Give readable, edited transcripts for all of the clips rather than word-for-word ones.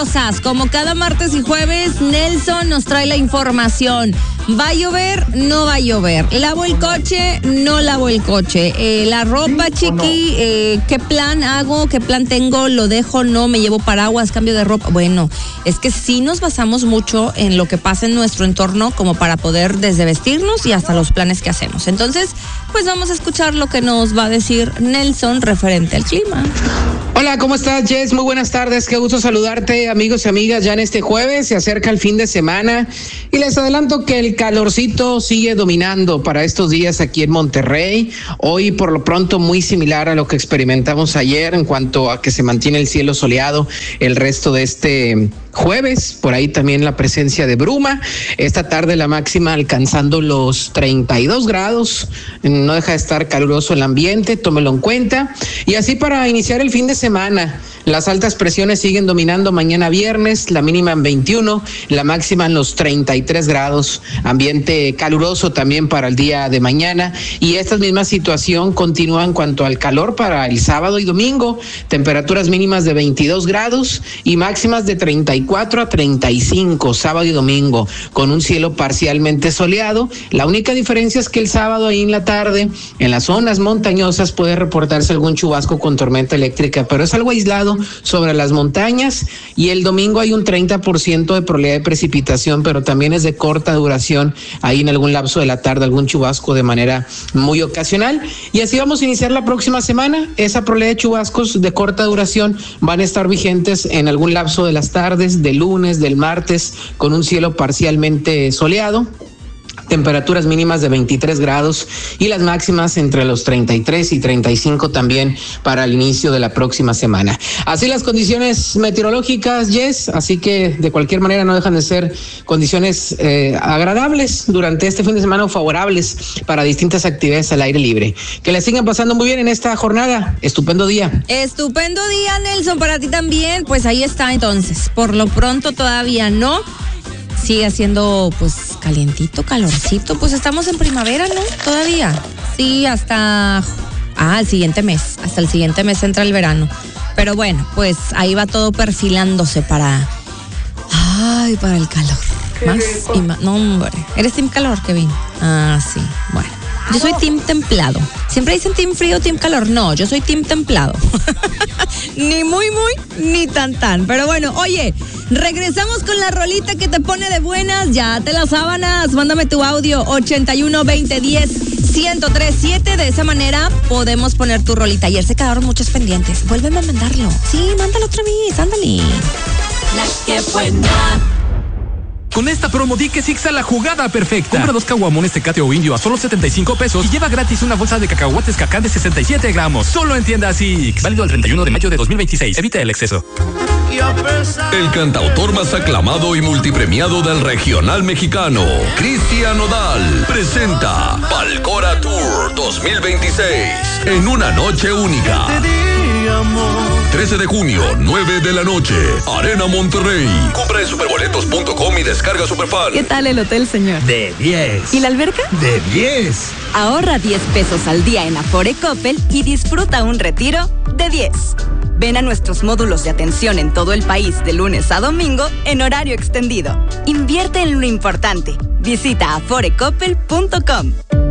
cosas. Como cada martes y jueves, Nelson nos trae la información. ¿Va a llover? No va a llover. ¿Lavo el coche? No lavo el coche. La ropa, chiqui, ¿qué plan hago? ¿Qué plan tengo? ¿Lo dejo? ¿No? ¿Me llevo paraguas? ¿Cambio de ropa? Bueno, es que sí nos basamos mucho en lo que pasa en nuestro entorno como para poder desde vestirnos y hasta los planes que hacemos. Entonces, pues vamos a escuchar lo que nos va a decir Nelson referente al clima. Hola, ¿cómo estás, Jess? Muy buenas tardes, qué gusto saludarte, amigos y amigas. Ya en este jueves se acerca el fin de semana y les adelanto que el calorcito sigue dominando para estos días aquí en Monterrey. Hoy, por lo pronto, muy similar a lo que experimentamos ayer en cuanto a que se mantiene el cielo soleado el resto de este jueves. Por ahí también la presencia de bruma. Esta tarde la máxima alcanzando los 32 grados. No deja de estar caluroso el ambiente, tómelo en cuenta. Y así para iniciar el fin de semana, las altas presiones siguen dominando mañana viernes, la mínima en 21, la máxima en los 33 grados, ambiente caluroso también para el día de mañana, y esta misma situación continúa en cuanto al calor para el sábado y domingo, temperaturas mínimas de 22 grados y máximas de 34 a 35, sábado y domingo, con un cielo parcialmente soleado. La única diferencia es que el sábado ahí en la tarde, en las zonas montañosas puede reportarse algún chubasco con tormenta eléctrica, pero es algo aislado sobre las montañas, y el domingo hay un 30% de probabilidad de precipitación, pero también es de corta duración, ahí en algún lapso de la tarde, algún chubasco de manera muy ocasional, y así vamos a iniciar la próxima semana. Esa probabilidad de chubascos de corta duración van a estar vigentes en algún lapso de las tardes, del lunes, del martes, con un cielo parcialmente soleado. Temperaturas mínimas de 23 grados y las máximas entre los 33 y 35 también para el inicio de la próxima semana. Así las condiciones meteorológicas, Jess, así que de cualquier manera no dejan de ser condiciones agradables durante este fin de semana o favorables para distintas actividades al aire libre. Que la sigan pasando muy bien en esta jornada. Estupendo día. Estupendo día, Nelson, para ti también. Pues ahí está entonces. Por lo pronto todavía no. Sigue haciendo pues calientito, calorcito, pues estamos en primavera, ¿no? Todavía. Sí, hasta el siguiente mes. Hasta el siguiente mes entra el verano. Pero bueno, pues ahí va todo perfilándose para el calor. Más y más. No, hombre. ¿Eres team calor, Kevin? Ah, sí. Bueno. Yo soy team templado. Siempre dicen team frío, team calor. No, yo soy team templado. Ni muy, ni tan. Pero bueno, oye, regresamos con la rolita que te pone de buenas. Ya te las sábanas. Mándame tu audio 81 20 10 1037. De esa manera podemos poner tu rolita. Ayer se quedaron muchos pendientes. Vuélveme a mandarlo. Sí, mándalo otra vez. Ándale. La que buena. Con esta promo di que Six a la jugada perfecta. Compra 2 caguamones Tecate o Indio a solo 75 pesos y lleva gratis una bolsa de cacahuates Cacán de 67 gramos. Solo en tienda Six. Válido el 31 de mayo de 2026. Evita el exceso. El cantautor más aclamado y multipremiado del regional mexicano, Cristian Nodal, presenta Falcora Tour 2026 en una noche única. 13 de junio, 9 de la noche, Arena Monterrey. Compra en superboletos.com y descarga Superfan. ¿Qué tal el hotel, señor? De 10. ¿Y la alberca? De 10. Ahorra 10 pesos al día en Afore Coppel y disfruta un retiro de 10. Ven a nuestros módulos de atención en todo el país de lunes a domingo en horario extendido. Invierte en lo importante. Visita aforecoppel.com.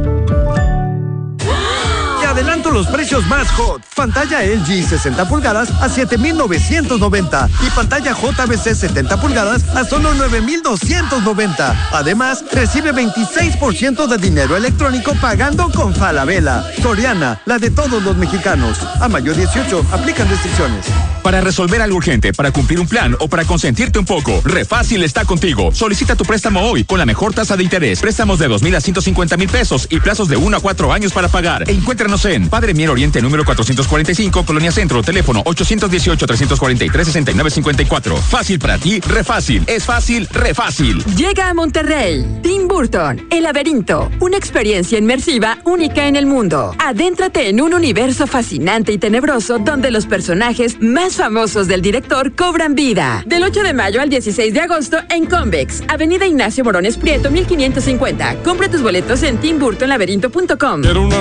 Adelanto los precios más hot. Pantalla LG 60 pulgadas a 7,990 y pantalla JVC 70 pulgadas a solo 9,290. Además, recibe 26% de dinero electrónico pagando con Falabella. Soriana, la de todos los mexicanos. A mayo 18, aplican restricciones. Para resolver algo urgente, para cumplir un plan o para consentirte un poco, Refácil está contigo. Solicita tu préstamo hoy con la mejor tasa de interés. Préstamos de 2,000 a 150,000 pesos y plazos de 1 a 4 años para pagar. Encuéntranos en Padre Mier Oriente número 445, Colonia Centro, teléfono 818-343-6954. Fácil para ti, Refácil. Es fácil, Refácil. Llega a Monterrey Tim Burton, El Laberinto, una experiencia inmersiva única en el mundo. Adéntrate en un universo fascinante y tenebroso donde los personajes más famosos del director cobran vida. Del 8 de mayo al 16 de agosto en Convex, Avenida Ignacio Morones Prieto, 1550. Compra tus boletos en timburtonlaberinto.com. Quiero una